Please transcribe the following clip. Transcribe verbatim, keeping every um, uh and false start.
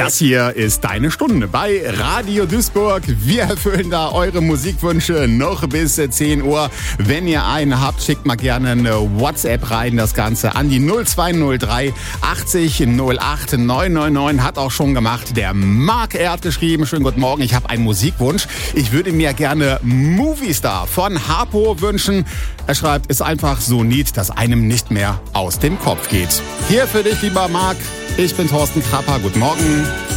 Das hier ist deine Stunde bei Radio Duisburg. Wir erfüllen da eure Musikwünsche noch bis zehn Uhr. Wenn ihr einen habt, schickt mal gerne eine WhatsApp rein. Das Ganze an die null zwei null drei achtzig null acht neun neun neun. Hat auch schon gemacht. Der Marc, er hat geschrieben, schönen guten Morgen, ich habe einen Musikwunsch. Ich würde mir gerne Movie Star von Harpo wünschen. Er schreibt, ist einfach so neat, dass einem nicht mehr aus dem Kopf geht. Hier für dich, lieber Marc. Ich bin Thorsten Krapper. Guten Morgen.